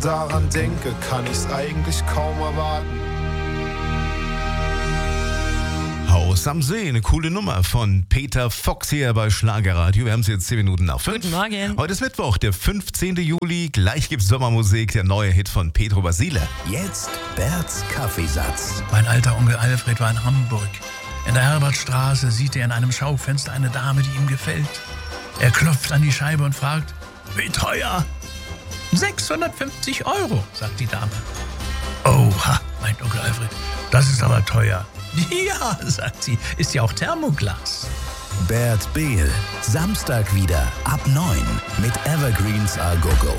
daran denke, kann ich's eigentlich kaum erwarten. Haus am See, eine coole Nummer von Peter Fox hier bei Schlagerradio. Wir haben es jetzt 10 Minuten nach 5. Guten Morgen. Heute ist Mittwoch, der 15. Juli. Gleich gibt's Sommermusik, der neue Hit von Pedro Basile. Jetzt Berts Kaffeesatz. Mein alter Onkel Alfred war in Hamburg. In der Herbertstraße sieht er in einem Schaufenster eine Dame, die ihm gefällt. Er klopft an die Scheibe und fragt, wie teuer? 650 €, sagt die Dame. Oha, meint Onkel Alfred, das ist aber teuer. Ja, sagt sie, ist ja auch Thermoglas. Bert Behl, Samstag wieder ab 9 mit Evergreens A Go Go.